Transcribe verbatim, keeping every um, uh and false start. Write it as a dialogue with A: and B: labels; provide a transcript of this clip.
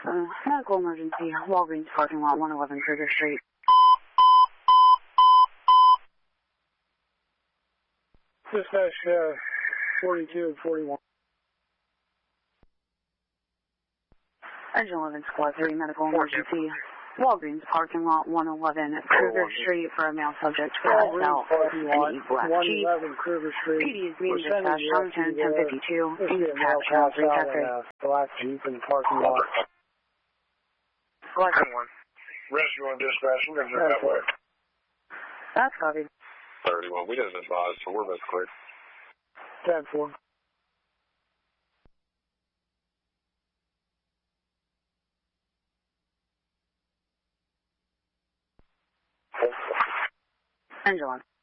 A: Uh, medical emergency, Walgreens parking lot, one eleven Kruger Street.
B: Dispatch uh, forty-two and forty-one.
A: Engine eleven Squad three, medical emergency, Walgreens parking lot, one eleven Kruger Street for a male subject passed out
B: parking
A: and
B: lot,
A: E black
B: one
A: Jeep.
B: eleven Kruger Street.
A: P D is being
B: We're sending
A: dispatched
B: the
A: on ten,
B: rescue
A: ten
B: there.
A: fifty-two,
B: There's
A: in
B: a male
A: dispatch channel
B: passed
A: three,
B: out
A: check
B: in
A: three.
B: a black Jeep in the parking lot.
A: Black
C: one. Rescue on dispatch, we're going to head that way.
A: That's copied.
C: thirty-one, we didn't advise, so we're both clear.
B: ten four.
A: Engine one.